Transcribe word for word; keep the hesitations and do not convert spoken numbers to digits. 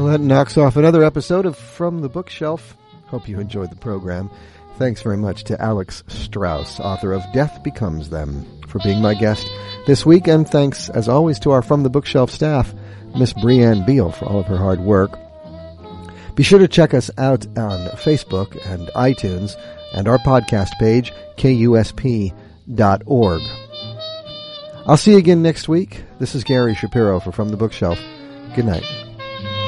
Well, that knocks off another episode of From the Bookshelf. Hope you enjoyed the program. Thanks very much to Alex Strauss, author of Death Becomes Them, for being my guest this week. And thanks, as always, to our From the Bookshelf staff, Miss Brianne Beal, for all of her hard work. Be sure to check us out on Facebook and iTunes and our podcast page, K U S P dot org. I'll see you again next week. This is Gary Shapiro for From the Bookshelf. Good night.